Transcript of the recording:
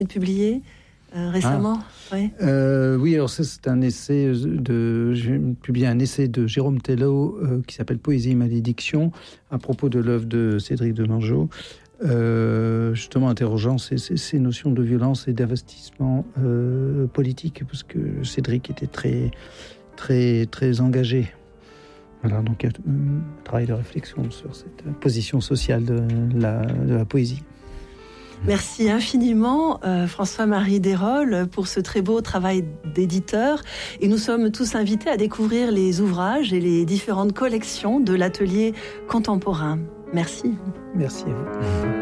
publié récemment. Oui, alors ça, c'est un essai j'ai publié un essai de Jérôme Tello qui s'appelle Poésie et malédiction à propos de l'œuvre de Cédric Demangeot, justement interrogeant ces notions de violence et d'investissement politique, parce que Cédric était très, très, très engagé. Voilà, donc il y a un travail de réflexion sur cette position sociale de la poésie. Merci infiniment François-Marie Desrolles pour ce très beau travail d'éditeur, et nous sommes tous invités à découvrir les ouvrages et les différentes collections de l'atelier contemporain. Merci. Merci à vous.